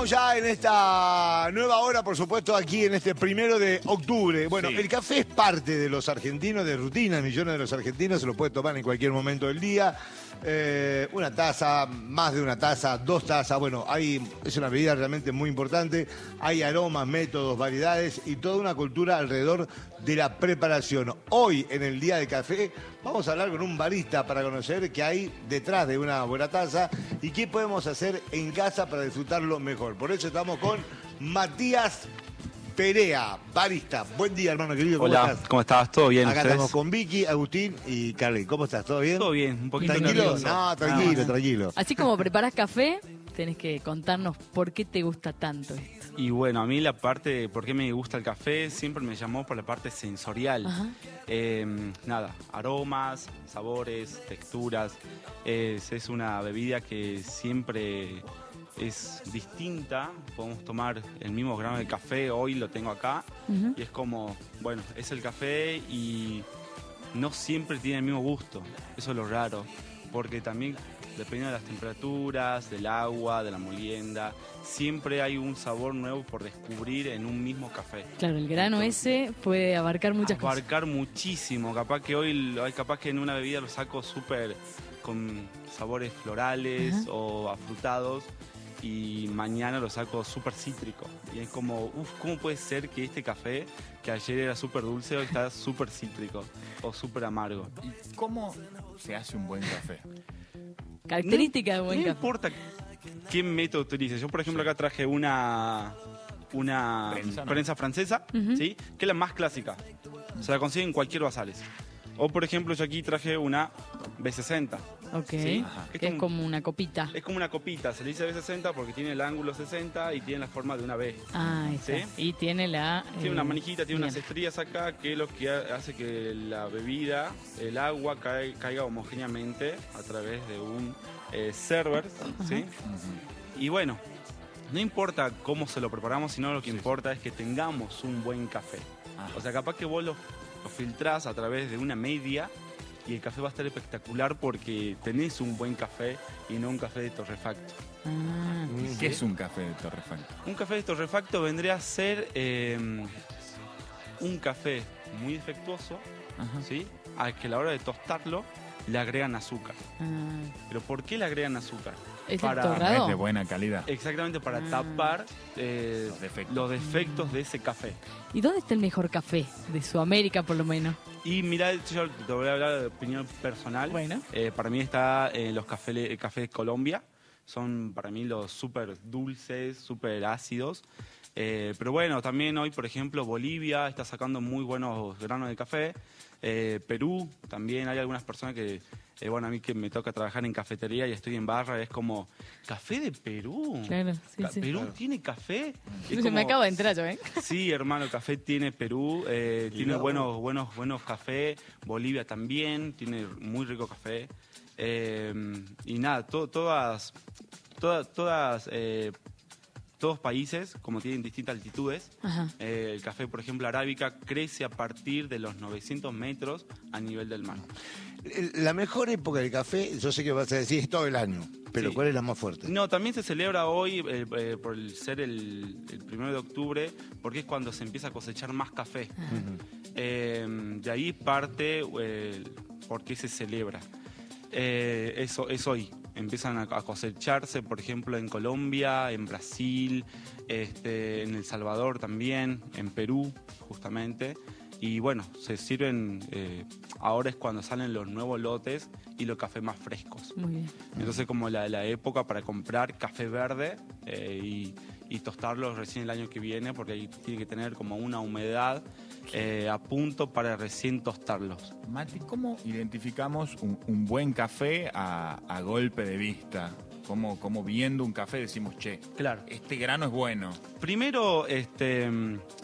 Estamos ya en esta nueva hora, por supuesto, aquí en este 1 de octubre. Bueno, Sí. El café es parte de los argentinos, de rutina. Millones de los argentinos se lo puede tomar en cualquier momento del día. Una taza, más de una taza, 2 tazas. Bueno, es una bebida realmente muy importante. Hay aromas, métodos, variedades y toda una cultura alrededor de la preparación. Hoy, en el Día del Café, vamos a hablar con un barista para conocer qué hay detrás de una buena taza y qué podemos hacer en casa para disfrutarlo mejor. Por eso estamos con Matías Perea, barista. Buen día, hermano querido. ¿Cómo Hola, estás? ¿cómo estás? ¿Todo bien? Acá ¿Ustedes? estamos con Vicky, Agustín y Carly. ¿Cómo estás? ¿Todo bien? Todo bien, un poquito ¿Tranquilo? nervioso. No, tranquilo, tranquilo. Así como preparas café, tenés que contarnos por qué te gusta tanto esto. Y bueno, a mí la parte de por qué me gusta el café siempre me llamó por la parte sensorial. Ajá. Nada, aromas, sabores, texturas. Es una bebida que siempre es distinta. Podemos tomar el mismo grano de café, hoy lo tengo acá. Ujú. Y es como, bueno, es el café y no siempre tiene el mismo gusto. Eso es lo raro, porque también dependiendo de las temperaturas, del agua, de la molienda, siempre hay un sabor nuevo por descubrir en un mismo café. Claro, el grano ese puede abarcar muchas cosas. Abarcar muchísimo. Capaz que hoy, capaz que en una bebida lo saco súper con sabores florales Ajá. o afrutados y mañana lo saco súper cítrico. Y es como, ¿cómo puede ser que este café, que ayer era súper dulce, hoy está súper cítrico o súper amargo? ¿Y cómo se hace un buen café? Característica de buen no café. importa qué método utilices. Yo, por ejemplo, acá traje una Prensa, ¿no? prensa francesa, Ujú. ¿sí? Que es la más clásica. Se la consigue en cualquier basales. O, por ejemplo, yo aquí traje una B60. Ok. Sí. Ajá. Que es como una copita. Es como una copita. Se le dice B60 porque tiene el ángulo 60 y tiene la forma de una B. Ah, esa. ¿Sí? Y tiene la... Tiene una manijita, tiene unas bien. estrías acá, que es lo que hace que la bebida, el agua, caiga homogéneamente a través de un server, ¿sí? Y bueno, no importa cómo se lo preparamos, sino lo que importa es que tengamos un buen café. Ajá. O sea, capaz que vos lo filtrás a través de una media y el café va a estar espectacular porque tenés un buen café y no un café de torrefacto. Ah, ¿Qué es un café de torrefacto? Un café de torrefacto vendría a ser un café muy defectuoso, Ajá. ¿sí? Al que a la hora de tostarlo le agregan azúcar. ah. ¿Pero por qué le agregan azúcar? ¿Es Para- el No es torrado? de buena calidad. Exactamente para Ah. tapar Los defectos. los defectos de ese café. ¿Y dónde está el mejor café? De Sudamérica, por lo menos. Y mira, yo te voy a hablar de opinión personal. Bueno. Para mí está los cafés de Colombia. Son para mí los súper dulces, súper ácidos. Pero bueno, también hoy, por ejemplo, Bolivia está sacando muy buenos granos de café. Perú, también hay algunas personas que, bueno, a mí que me toca trabajar en cafetería y estoy en barra, es como, ¿café de Perú? Claro, sí, sí. ¿Perú tiene café? Es Se como- me acaba de entrar yo, ¿eh? Sí, hermano, café tiene Perú, tiene buenos café, Bolivia también, tiene muy rico café. Y nada, todos países, como tienen distintas altitudes, Ajá. el café, por ejemplo, arábica, crece a partir de los 900 metros a nivel del mar. La mejor época del café, yo sé que vas a decir, es todo el año, pero Sí. ¿cuál es la más fuerte? No, también se celebra hoy, por ser el 1 de octubre, porque es cuando se empieza a cosechar más café. De ahí parte por qué se celebra. Eso es hoy. Empiezan a cosecharse, por ejemplo, en Colombia, en Brasil, en El Salvador también, en Perú, justamente. Y bueno, se sirven, ahora es cuando salen los nuevos lotes y los cafés más frescos. Muy bien. Entonces como la época para comprar café verde y tostarlo recién el año que viene, porque ahí tiene que tener como una humedad a punto para recién tostarlos. Mati, ¿cómo identificamos un buen café a golpe de vista? ¿Cómo viendo un café decimos, che, Claro. este grano es bueno? Primero,